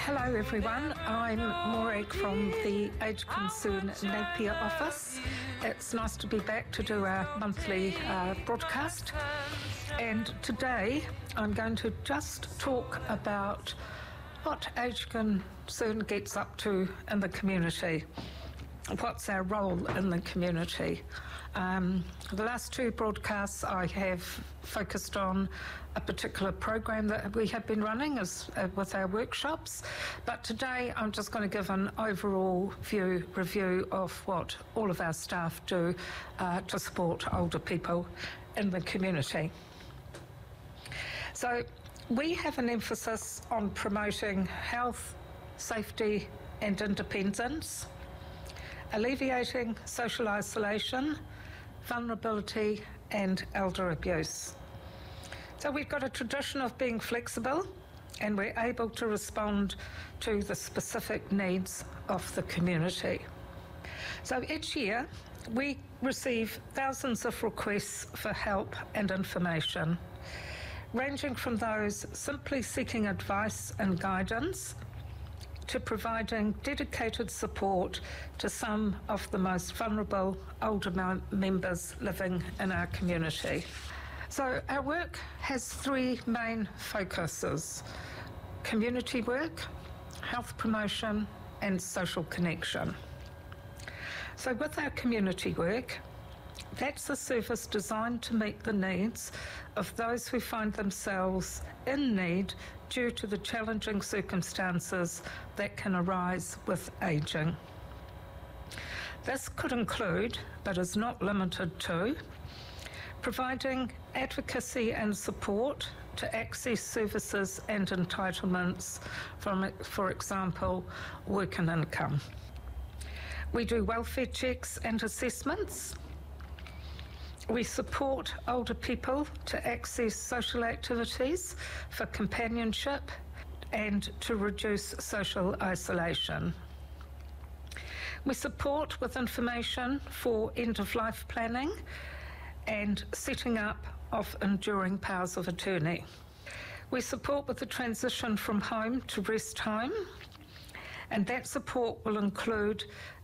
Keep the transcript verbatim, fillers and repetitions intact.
Hello everyone, I'm Morag from the Age Concern Napier office. It's nice to be back to do our monthly uh, broadcast, and today I'm going to just talk about what Age Concern gets up to in the community. What's our role in the community? Um, the last two broadcasts I have focused on a particular program that we have been running as, uh, with our workshops, but today I'm just going to give an overall view review of what all of our staff do uh, to support older people in the community. So we have an emphasis on promoting health, safety and independence, alleviating social isolation, vulnerability and elder abuse. So we've got a tradition of being flexible and we're able to respond to the specific needs of the community. So each year we receive thousands of requests for help and information, ranging from those simply seeking advice and guidance to providing dedicated support to some of the most vulnerable older members living in our community. So our work has three main focuses: community work, health promotion and social connection. So with our community work, that's a service designed to meet the needs of those who find themselves in need due to the challenging circumstances that can arise with ageing. This could include, but is not limited to, providing advocacy and support to access services and entitlements from, for example, work and income. We do welfare checks and assessments. We support older people to access social activities for companionship and to reduce social isolation. We support with information for end-of-life planning and setting up of enduring powers of attorney. We support with the transition from home to rest home, and that support will include